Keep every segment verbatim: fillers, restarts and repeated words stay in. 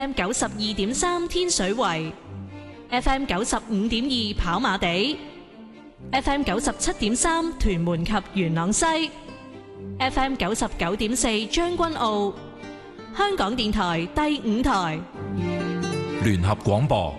F M 九十二點三天水圍，F M 九十五點二跑馬地，F M 九十七點三屯門及元朗西，F M 九十九點四將軍澳，香港電台第五台聯合廣播。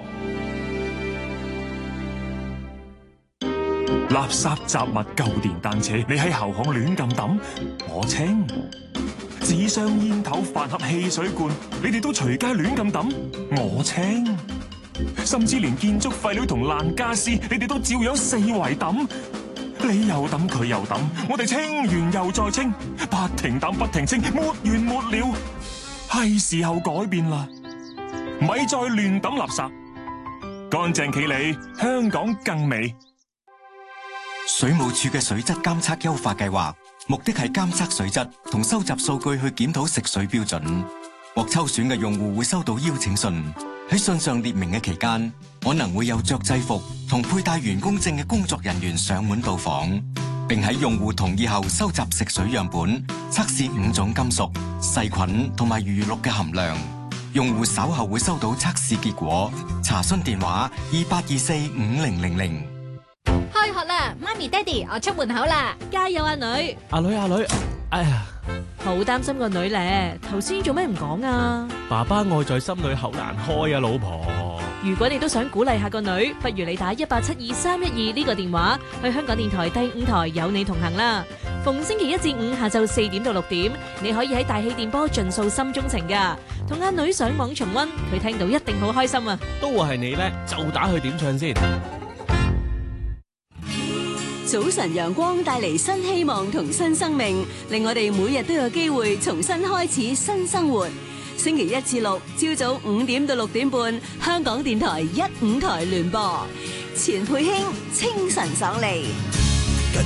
垃圾雜物舊電單車，你喺後巷亂咁抌，我清；紙箱煙頭飯盒汽水罐，你哋都隨街亂咁抌，我清；甚至連建築廢料同爛家私，你哋都照樣四圍抌，你又抌佢又抌，我哋清完又再清，不停抌不停清，沒完沒了。係時候改變啦，咪再亂抌垃圾，乾淨企理，香港更美。 水務署嘅水質監測優化計劃，目的係監測水質同收集數據去檢討食水標準。獲抽選嘅用戶會收到邀請信，喺信上列明嘅期間，可能會有着制服同佩戴員工證嘅工作人員上門到訪，並喺用戶同意後收集食水樣本，測試五種金屬、細菌同埋餘氯嘅含量。用戶稍後會收到測試結果，查詢電話二八二四五零零零。 開學啦，媽咪爹哋，我出門口啦， 加油啊女！ 阿女阿女，哎呀， 好擔心個女咧，頭先做咩唔講啊？ 爸爸愛在心裏口難開啊，老婆。 如果你都想鼓勵下個女，不如你打一八七二三一二呢個電話去香港電台第五台有你同行啦。逢星期一至五下晝四點到六點，你可以喺大氣電波盡訴心中情噶，同阿女上網重溫，佢聽到一定好開心啊！ 都話係你咧，就打去點唱先。 早晨陽光帶嚟新希望同新生命，令我哋每日都有機會重新開始新生活。星期一至六朝早五點到六點半，香港電台一五台聯播，錢佩卿清晨爽利。